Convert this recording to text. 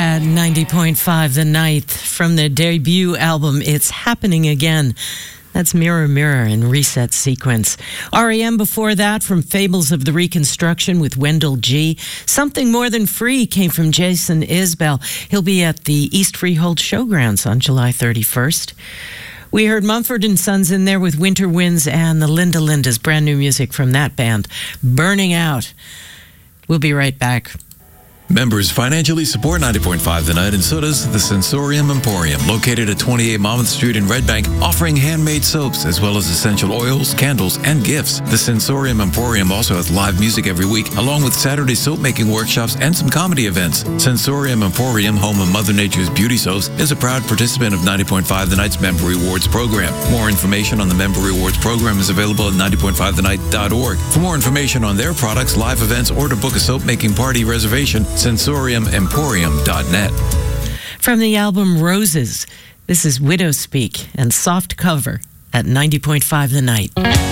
at 90.5 The Night from their debut album, It's Happening Again. That's Mirror Mirror in Reset Sequence. R.E.M. before that from Fables of the Reconstruction with Wendell G. Something More Than Free came from Jason Isbell. He'll be at the East Freehold Showgrounds on July 31st. We heard Mumford & Sons in there with Winter Winds and the Linda Lindas, brand new music from that band, Burning Out. We'll be right back. Members financially support 90.5 The Night, and so does the Sensorium Emporium, located at 28 Monmouth Street in Red Bank, offering handmade soaps as well as essential oils, candles, and gifts. The Sensorium Emporium also has live music every week, along with Saturday soap-making workshops and some comedy events. Sensorium Emporium, home of Mother Nature's Beauty Soaps, is a proud participant of 90.5 The Night's Member Rewards program. More information on the Member Rewards program is available at 90.5thenight.org. For more information on their products, live events, or to book a soap-making party reservation, sensoriumemporium.net. From the album Roses, this is Widow Speak and Soft Cover at 90.5 The Night.